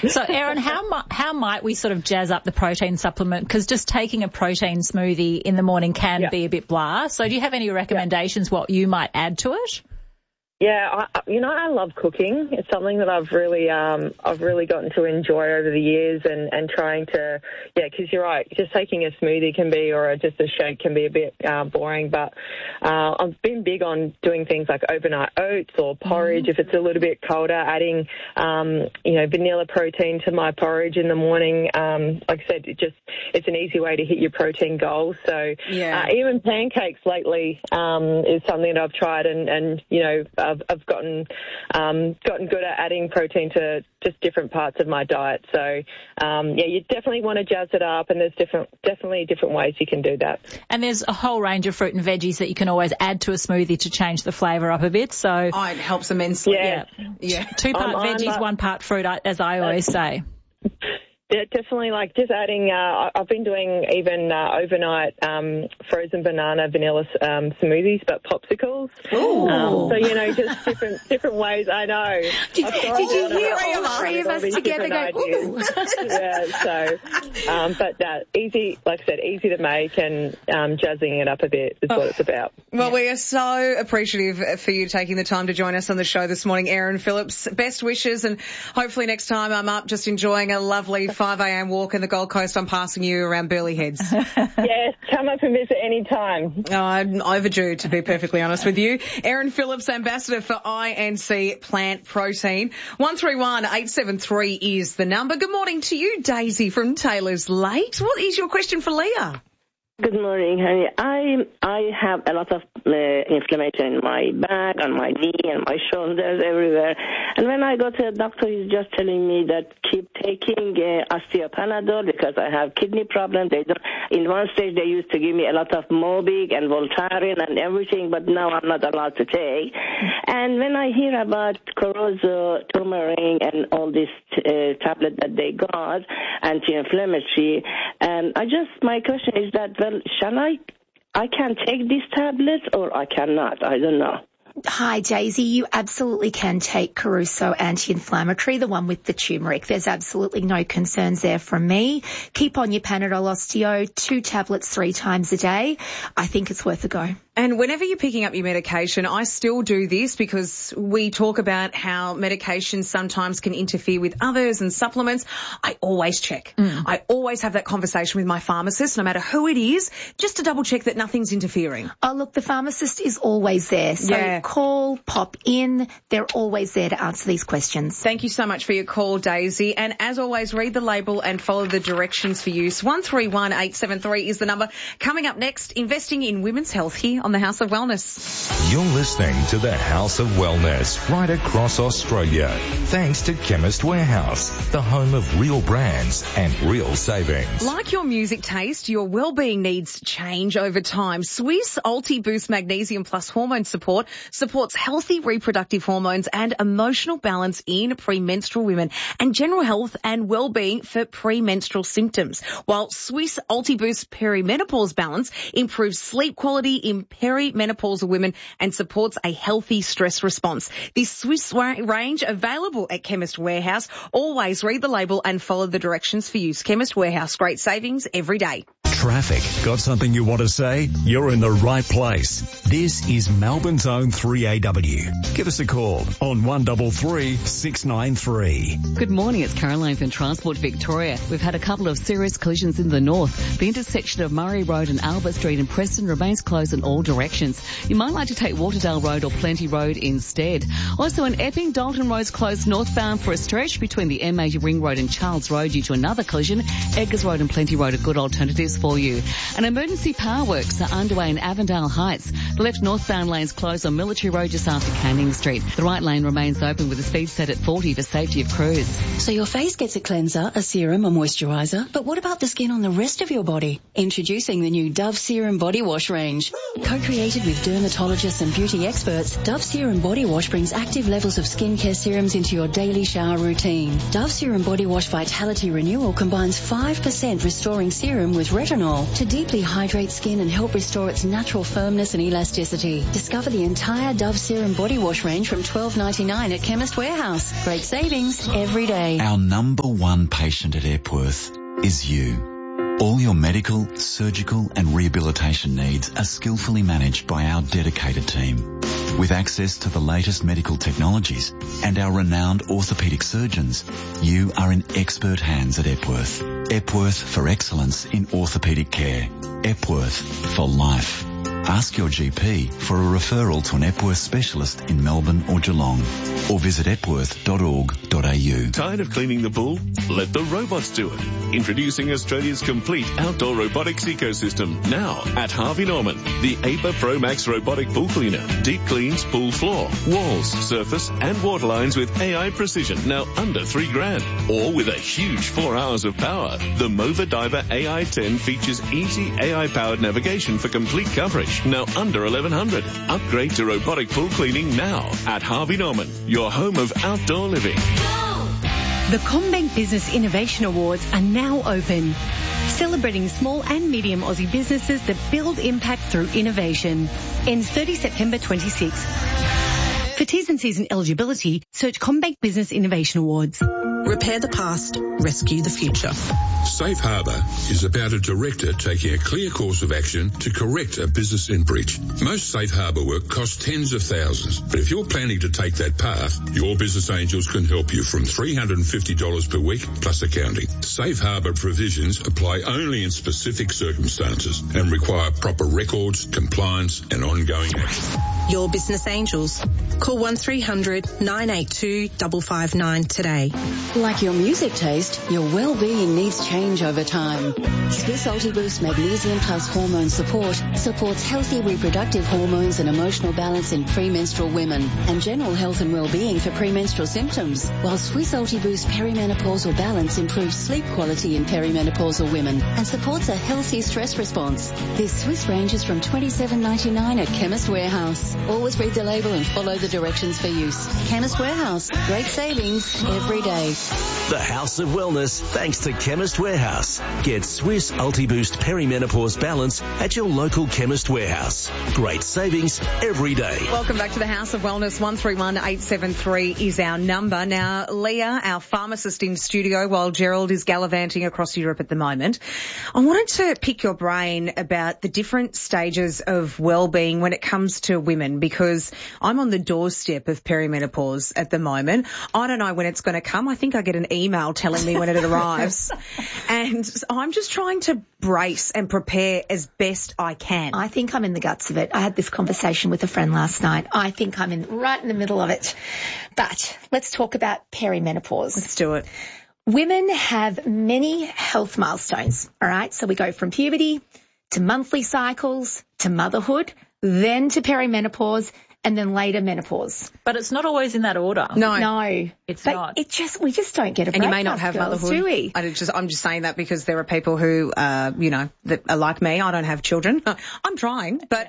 So, Erin, how might we sort of jazz up the protein supplement? Because just taking a protein smoothie in the morning can be a bit blah. So do you have any recommendations what you might add to it? Yeah, I love cooking. It's something that I've really gotten to enjoy over the years, and trying to, because you're right, just taking a smoothie can be, or just a shake can be a bit boring. But I've been big on doing things like overnight oats or porridge if it's a little bit colder. Adding, vanilla protein to my porridge in the morning. Like I said, it's an easy way to hit your protein goals. So even pancakes lately is something that I've tried, and I've gotten good at adding protein to just different parts of my diet. So, you definitely want to jazz it up, and there's definitely different ways you can do that. And there's a whole range of fruit and veggies that you can always add to a smoothie to change the flavour up a bit. So it helps immensely. Yeah. 2 part veggies, 1 part fruit, as I always say. Yeah, definitely. Like just adding, I've been doing even overnight frozen banana vanilla smoothies, but popsicles. So just different ways. I know. Did you hear all 3 of us together go? Ooh. But easy, like I said, easy to make, and jazzing it up a bit is what it's about. Well, we are so appreciative for you taking the time to join us on the show this morning, Erin Phillips. Best wishes, and hopefully next time I'm up just enjoying a lovely 5 a.m. walk in the Gold Coast, I'm passing you around Burleigh Heads. Yes, come up and visit any time. I'm overdue, to be perfectly honest with you. Erin Phillips, Ambassador for INC Plant Protein. 131873 is the number. Good morning to you, Daisy from Taylor's Lake. What is your question for Leah? Good morning, honey. I have a lot of inflammation in my back, on my knee, and my shoulders, everywhere. And when I go to the doctor, he's just telling me that keep taking osteopanadol because I have kidney problems. In one stage, they used to give me a lot of Mobic and Voltaren and everything, but now I'm not allowed to take. And when I hear about Corozzo, Turmeric, and all this tablet that they got, anti-inflammatory, my question is that, well, shall I can take these tablets or I cannot? I don't know. Hi, Daisy. You absolutely can take Caruso anti-inflammatory, the one with the turmeric. There's absolutely no concerns there from me. Keep on your Panadol Osteo, 2 tablets 3 times a day. I think it's worth a go. And whenever you're picking up your medication, I still do this because we talk about how medications sometimes can interfere with others and supplements. I always check. I always have that conversation with my pharmacist, no matter who it is, just to double check that nothing's interfering. Oh, look, the pharmacist is always there. So call, pop in. They're always there to answer these questions. Thank you so much for your call, Daisy. And as always, read the label and follow the directions for use. 131873 is the number. Coming up next, investing in women's health here on the House of Wellness. You're listening to the House of Wellness right across Australia. Thanks to Chemist Warehouse, the home of real brands and real savings. Like your music taste, your well-being needs change over time. Swiss Ulti-Boost Magnesium Plus Hormone Support supports healthy reproductive hormones and emotional balance in premenstrual women, and general health and well-being for premenstrual symptoms. While Swiss Ulti-Boost Perimenopause Balance improves sleep quality in perimenopausal women and supports a healthy stress response. This Swiss range available at Chemist Warehouse. Always read the label and follow the directions for use. Chemist Warehouse, great savings every day. Traffic. Got something you want to say? You're in the right place. This is Melbourne's own 3AW. Give us a call on 133 693. Good morning, it's Caroline from Transport Victoria. We've had a couple of serious collisions in the north. The intersection of Murray Road and Albert Street in Preston remains closed in all directions. You might like to take Waterdale Road or Plenty Road instead. Also in Epping, Dalton Road's closed northbound for a stretch between the M80 Ring Road and Charles Road due to another collision. Eggers Road and Plenty Road are good alternatives for you. And emergency power works are underway in Avondale Heights. The left northbound lane's closed on Military Road just after Canning Street. The right lane remains open with the speed set at 40 for safety of crews. So your face gets a cleanser, a serum, a moisturiser, but what about the skin on the rest of your body? Introducing the new Dove Serum Body Wash range. Co-created with dermatologists and beauty experts, Dove Serum Body Wash brings active levels of skincare serums into your daily shower routine. Dove Serum Body Wash Vitality Renewal combines 5% restoring serum with retinol to deeply hydrate skin and help restore its natural firmness and elasticity. Discover the entire Dove Serum Body Wash range from $12.99 at Chemist Warehouse. Great savings every day. Our number one patient at Epworth is you. All your medical, surgical and rehabilitation needs are skillfully managed by our dedicated team. With access to the latest medical technologies and our renowned orthopaedic surgeons, you are in expert hands at Epworth. Epworth for excellence in orthopaedic care. Epworth for life. Ask your GP for a referral to an Epworth specialist in Melbourne or Geelong, or visit epworth.org.au. Tired of cleaning the pool? Let the robots do it. Introducing Australia's complete outdoor robotics ecosystem now at Harvey Norman. The APA Pro Max robotic pool cleaner. Deep cleans pool floor, walls, surface and water lines with AI precision, now under $3,000. Or with a huge 4 hours of power. The Mova Diver AI 10 features easy AI-powered navigation for complete coverage. Now under $1,100. Upgrade to robotic pool cleaning now at Harvey Norman, your home of outdoor living. The CommBank Business Innovation Awards are now open, celebrating small and medium Aussie businesses that build impact through innovation. Ends 30 September 26. For T's and C's and eligibility, search CommBank Business Innovation Awards. Repair the past, rescue the future. Safe Harbour is about a director taking a clear course of action to correct a business in breach. Most Safe Harbour work costs tens of thousands, but if you're planning to take that path, your Business Angels can help you from $350 per week plus accounting. Safe Harbour provisions apply only in specific circumstances and require proper records, compliance and ongoing action. Your Business Angels. Call 1300 982 559 today. Like your music taste, your well-being needs change over time. Swiss Ultiboost Magnesium Plus Hormone Support supports healthy reproductive hormones and emotional balance in premenstrual women and general health and well-being for premenstrual symptoms, while Swiss Ultiboost Perimenopausal Balance improves sleep quality in perimenopausal women and supports a healthy stress response. This Swiss range is from $27.99 at Chemist Warehouse. Always read the label and follow the directions for use. Chemist Warehouse. Great savings every day. The House of Wellness, thanks to Chemist Warehouse. Get Swiss Ultiboost Perimenopause Balance at your local Chemist Warehouse. Great savings every day. Welcome back to the House of Wellness. 131873 is our number. Now, Leah, our pharmacist in studio, while Gerald is gallivanting across Europe at the moment, I wanted to pick your brain about the different stages of well-being when it comes to women, because I'm on the doorstep of perimenopause at the moment. I don't know when it's going to come. I think I get an email telling me when it arrives. And I'm just trying to brace and prepare as best I can. I think I'm in the guts of it. I had this conversation with a friend last night. I think I'm right in the middle of it. But let's talk about perimenopause. Let's do it. Women have many health milestones, all right? So we go from puberty to monthly cycles to motherhood, then to perimenopause, and then later menopause. But it's not always in that order. No. It's but not. We just don't get a break. And you may not have girls, motherhood. Do we? I'm just saying that because there are people who, that are like me. I don't have children. I'm trying. But,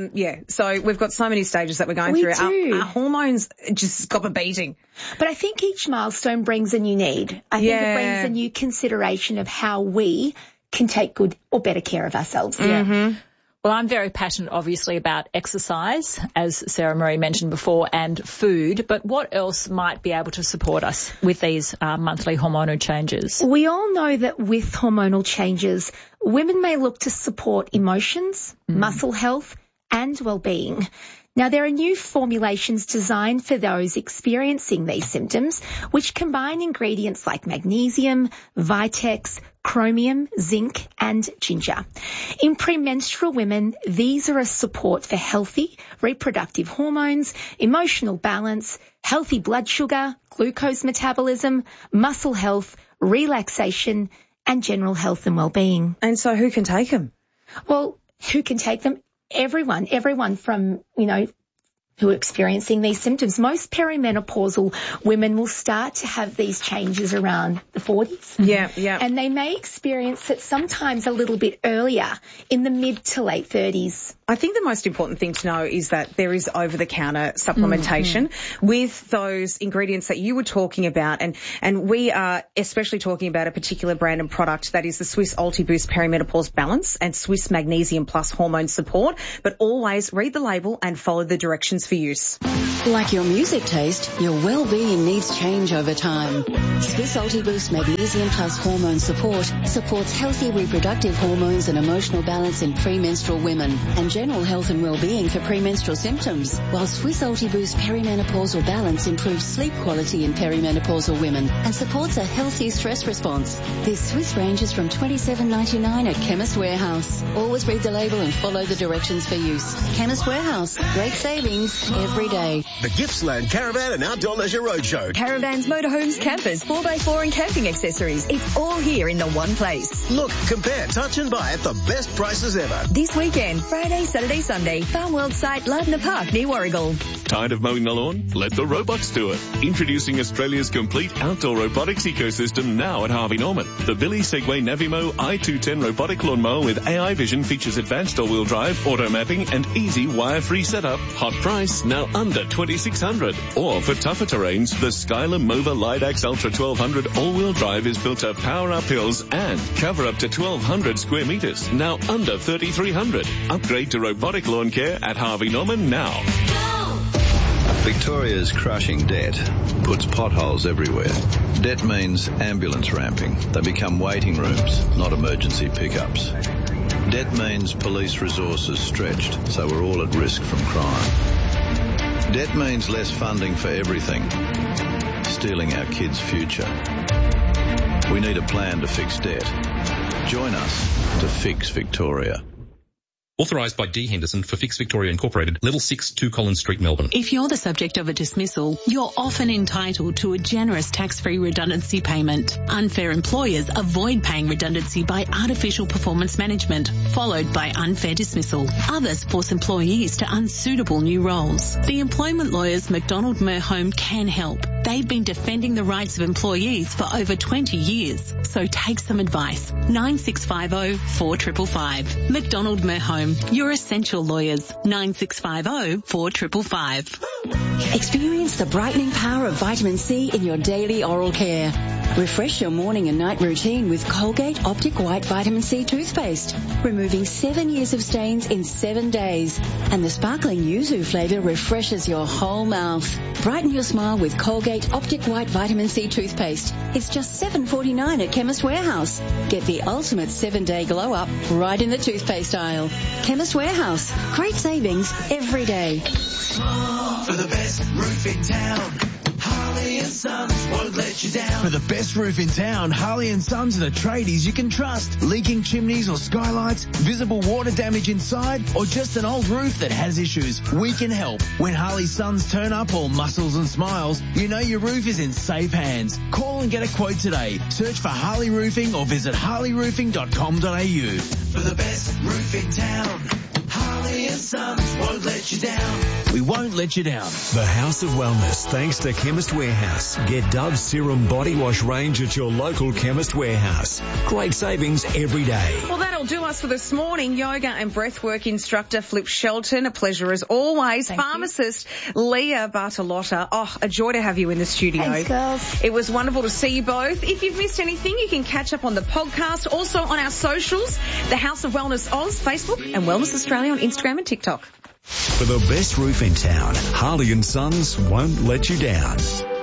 so we've got so many stages that we're going through. Do. Our hormones just stop a beating. But I think each milestone brings a new need. I think it brings a new consideration of how we can take good or better care of ourselves. Mm-hmm. Well, I'm very passionate, obviously, about exercise, as Sarah Marie mentioned before, and food. But what else might be able to support us with these monthly hormonal changes? We all know that with hormonal changes, women may look to support emotions, muscle health, and well-being. Now, there are new formulations designed for those experiencing these symptoms, which combine ingredients like magnesium, Vitex, chromium, zinc, and ginger. In premenstrual women, these are a support for healthy reproductive hormones, emotional balance, healthy blood sugar, glucose metabolism, muscle health, relaxation, and general health and well-being. And so who can take them? Well, who can take them? Everyone from, who are experiencing these symptoms. Most perimenopausal women will start to have these changes around the 40s. Yeah. And they may experience it sometimes a little bit earlier in the mid to late 30s. I think the most important thing to know is that there is over-the-counter supplementation with those ingredients that you were talking about, and we are especially talking about a particular brand and product that is the Swiss Ultiboost Perimenopause Balance and Swiss Magnesium Plus Hormone Support, but always read the label and follow the directions for use. Like your music taste, your well-being needs change over time. Swiss Ultiboost Magnesium Plus Hormone Support supports healthy reproductive hormones and emotional balance in premenstrual women and general health and well-being for premenstrual symptoms, while Swiss Ultiboost Perimenopausal Balance improves sleep quality in perimenopausal women and supports a healthy stress response. This Swiss range is from $27.99 at Chemist Warehouse. Always read the label and follow the directions for use. Chemist Warehouse, great savings every day. The Gippsland Caravan and Outdoor Leisure Roadshow. Caravans, motorhomes, campers, 4x4 and camping accessories. It's all here in the one place. Look, compare, touch and buy at the best prices ever. This weekend, Friday, Saturday, Sunday, Farm World site, Lardner Park near Warragul. Tired of mowing the lawn? Let the robots do it. Introducing Australia's complete outdoor robotics ecosystem now at Harvey Norman. The Billy Segway Navimo i210 robotic lawnmower with AI vision features advanced all-wheel drive, auto mapping and easy wire-free setup. Hot price, now under $2,600. Or for tougher terrains, the Skyler Mova Lidax Ultra 1200 all-wheel drive is built to power up hills and cover up to 1,200 square meters, now under $3,300. Upgrade to robotic lawn care at Harvey Norman now. Victoria's crushing debt puts potholes everywhere. Debt means ambulance ramping. They become waiting rooms, not emergency pickups. Debt means police resources stretched, so we're all at risk from crime. Debt means less funding for everything, stealing our kids' future. We need a plan to fix debt. Join us to fix Victoria. Authorised by D. Henderson for Fix Victoria Incorporated, Level 6, 2 Collins Street, Melbourne. If you're the subject of a dismissal, you're often entitled to a generous tax-free redundancy payment. Unfair employers avoid paying redundancy by artificial performance management, followed by unfair dismissal. Others force employees to unsuitable new roles. The employment lawyers McDonald Merhome can help. They've been defending the rights of employees for over 20 years. So take some advice. 9650 4555. McDonald Merhome, your essential lawyers. 9650 4555. Experience the brightening power of vitamin C in your daily oral care. Refresh your morning and night routine with Colgate Optic White Vitamin C toothpaste, removing 7 years of stains in 7 days. And the sparkling yuzu flavour refreshes your whole mouth. Brighten your smile with Colgate Optic White Vitamin C toothpaste. It's just $7.49 at Chemist Warehouse. Get the ultimate 7-day glow up right in the toothpaste aisle. Chemist Warehouse. Great savings every day. For the best roof in town, Harley and Sons won't let you down. For the best roof in town, Harley and Sons are the tradies you can trust. Leaking chimneys or skylights, visible water damage inside, or just an old roof that has issues, we can help. When Harley Sons turn up all muscles and smiles, you know your roof is in safe hands. Call and get a quote today. Search for Harley Roofing or visit harleyroofing.com.au. For the best roof in town, Harley and Sons won't let you down. We won't let you down. The House of Wellness, thanks to Chemist Warehouse. Get Dove Serum Body Wash range at your local Chemist Warehouse. Great savings every day. Well, that'll do us for this morning. Yoga and breathwork instructor Flip Shelton, a pleasure as always. Pharmacist Leah Bartolotta. Oh, a joy to have you in the studio. Thanks, girls. It was wonderful to see you both. If you've missed anything, you can catch up on the podcast, also on our socials, the House of Wellness Oz, Facebook, and Wellness Australia on Instagram and TikTok. For the best roof in town, Harley and Sons won't let you down.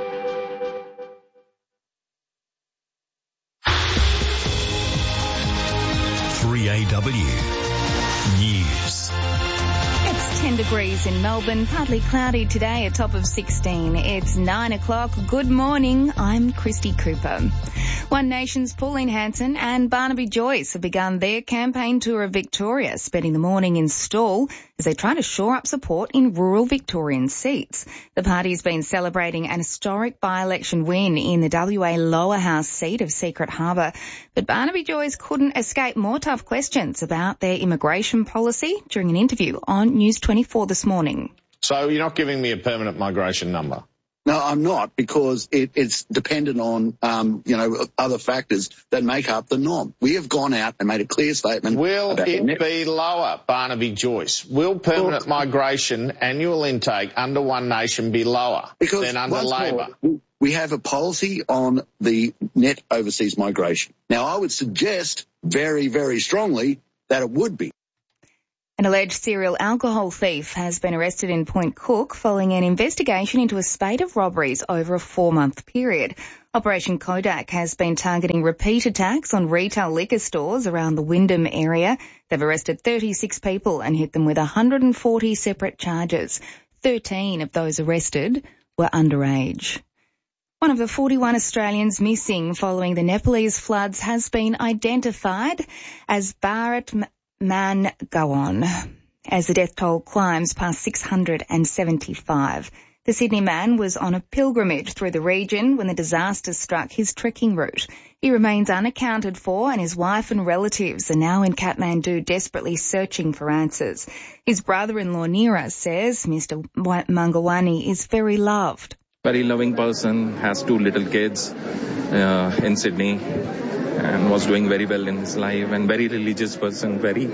3AW News. It's 10 degrees in Melbourne, partly cloudy today, a top of 16. It's 9 o'clock. Good morning. I'm Christy Cooper. One Nation's Pauline Hanson and Barnaby Joyce have begun their campaign tour of Victoria, spending the morning in Stawell as they try to shore up support in rural Victorian seats. The party's been celebrating an historic by-election win in the WA lower house seat of Secret Harbour. But Barnaby Joyce couldn't escape more tough questions about their immigration policy during an interview on News 24 this morning. So you're not giving me a permanent migration number? No, I'm not, because it's dependent on, other factors that make up the norm. We have gone out and made a clear statement. Will it be lower, Barnaby Joyce? Will permanent migration annual intake under One Nation be lower than under Labor? We have a policy on the net overseas migration. Now, I would suggest very, very strongly that it would be. An alleged serial alcohol thief has been arrested in Point Cook following an investigation into a spate of robberies over a 4-month period. Operation Kodak has been targeting repeat attacks on retail liquor stores around the Wyndham area. They've arrested 36 people and hit them with 140 separate charges. 13 of those arrested were underage. One of the 41 Australians missing following the Nepalese floods has been identified as Bharat Mangawan as the death toll climbs past 675. The Sydney man was on a pilgrimage through the region when the disaster struck his trekking route. He remains unaccounted for, and his wife and relatives are now in Kathmandu desperately searching for answers. His brother-in-law Neera says Mr. Mangawani is very loved. Very loving person, has 2 little kids in Sydney, and was doing very well in his life, and very religious person, he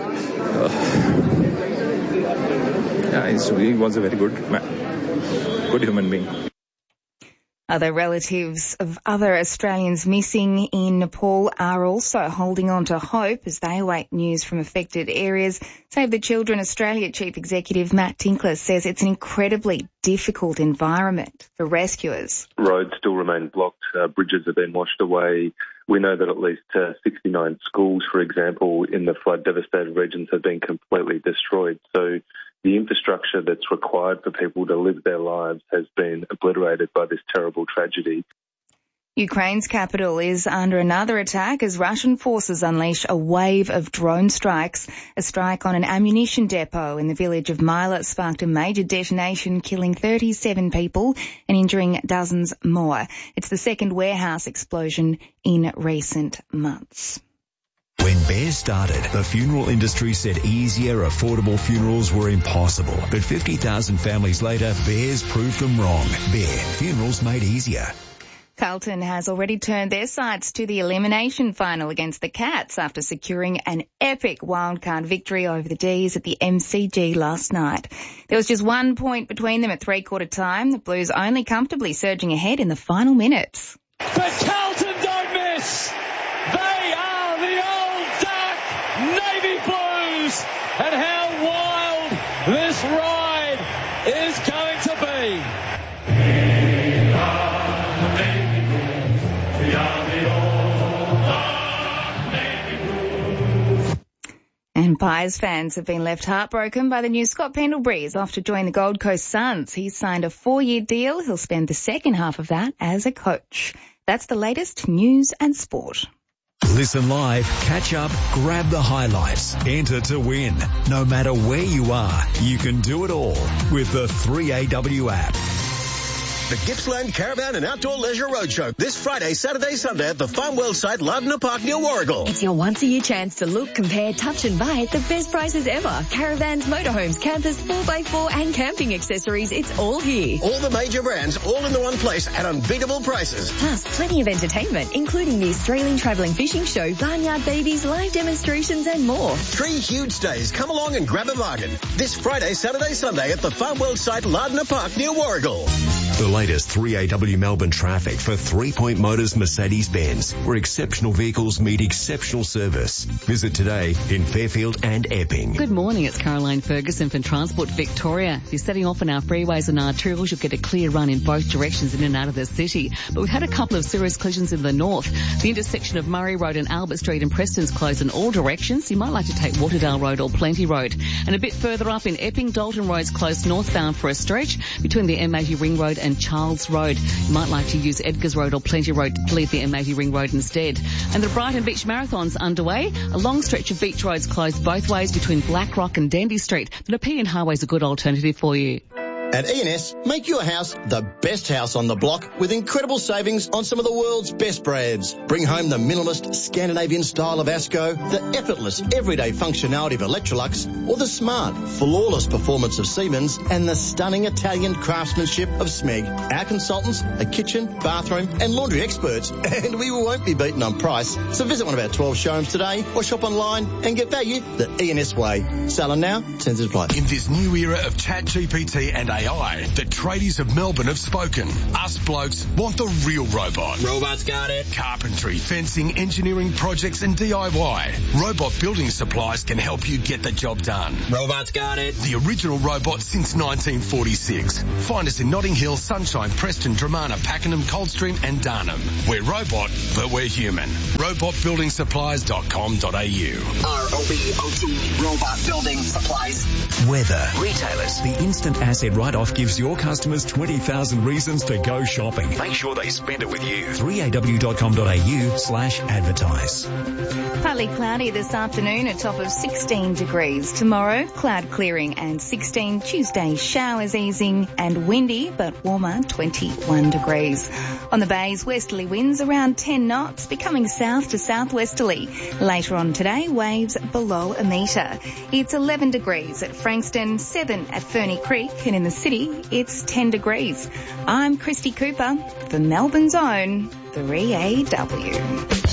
was a very good man, good human being. Other relatives of other Australians missing in Nepal are also holding on to hope as they await news from affected areas. Save the Children Australia Chief Executive Matt Tinkler says it's an incredibly difficult environment for rescuers. Roads still remain blocked, bridges have been washed away. We know that at least 69 schools, for example, in the flood-devastated regions have been completely destroyed. So the infrastructure that's required for people to live their lives has been obliterated by this terrible tragedy. Ukraine's capital is under another attack as Russian forces unleash a wave of drone strikes. A strike on an ammunition depot in the village of Myla sparked a major detonation, killing 37 people and injuring dozens more. It's the second warehouse explosion in recent months. When Bear started, the funeral industry said easier, affordable funerals were impossible. But 50,000 families later, Bears proved them wrong. Bear, funerals made easier. Carlton has already turned their sights to the elimination final against the Cats after securing an epic wildcard victory over the D's at the MCG last night. There was just 1 point between them at three-quarter time, the Blues only comfortably surging ahead in the final minutes. But Carlton don't miss! They are the old dark navy Blues! And how wild this ride is going to be! And Pies fans have been left heartbroken by the news Scott Pendlebury is off to join the Gold Coast Suns. He's signed a 4-year deal. He'll spend the second half of that as a coach. That's the latest news and sport. Listen live, catch up, grab the highlights, enter to win. No matter where you are, you can do it all with the 3AW app. The Gippsland Caravan and Outdoor Leisure Roadshow this Friday, Saturday, Sunday at the Farm World site, Lardner Park near Warragul. It's your once-a-year chance to look, compare, touch and buy at the best prices ever. Caravans, motorhomes, campers, 4x4 and camping accessories. It's all here. All the major brands, all in the one place at unbeatable prices. Plus, plenty of entertainment, including the Australian Travelling Fishing Show, Barnyard Babies, live demonstrations and more. 3 huge days. Come along and grab a bargain. This Friday, Saturday, Sunday at the Farm World site, Lardner Park near Warragul. The latest 3AW Melbourne traffic for 3 Point Motors Mercedes-Benz, where exceptional vehicles meet exceptional service. Visit today in Fairfield and Epping. Good morning, it's Caroline Ferguson from Transport Victoria. If you're setting off on our freeways and arterials, you'll get a clear run in both directions in and out of the city. But we've had a couple of serious collisions in the north. The intersection of Murray Road and Albert Street and Preston's closed in all directions. You might like to take Waterdale Road or Plenty Road. And a bit further up in Epping, Dalton Road's closed northbound for a stretch between the M80 Ring Road and Charles Road. You might like to use Edgars Road or Plenty Road to leave the M80 Ring Road instead. And the Brighton Beach Marathon's underway. A long stretch of beach roads closed both ways between Blackrock and Dandy Street. The Nepean Highway's a good alternative for you. At ENS, make your house the best house on the block with incredible savings on some of the world's best brands. Bring home the minimalist Scandinavian style of Asco, the effortless everyday functionality of Electrolux, or the smart, flawless performance of Siemens and the stunning Italian craftsmanship of Smeg. Our consultants are kitchen, bathroom and laundry experts, and we won't be beaten on price. So visit one of our 12 showrooms today or shop online and get value the ENS way. Selling now, terms apply. In this new era of ChatGPT and AI, the tradies of Melbourne have spoken. Us blokes want the real robot. Robots got it. Carpentry, fencing, engineering projects and DIY. Robot Building Supplies can help you get the job done. Robots got it. The original robot since 1946. Find us in Notting Hill, Sunshine, Preston, Dramana, Pakenham, Coldstream and Darnham. We're robot, but we're human. robotbuildingsupplies.com.au. ROBOT, Robot Building Supplies. Weather. Retailers. The instant asset write-off gives your customers 20,000 reasons to go shopping. Make sure they spend it with you. 3aw.com.au/advertise. Partly cloudy this afternoon, a top of 16 degrees. Tomorrow, cloud clearing and 16. Tuesday, showers easing and windy, but warmer, 21 degrees. On the bays, westerly winds around 10 knots, becoming south to southwesterly. Later on today, waves below a metre. It's 11 degrees at Frankston, 7 at Ferny Creek, and in the city, it's 10 degrees. I'm Christy Cooper for Melbourne's own 3AW.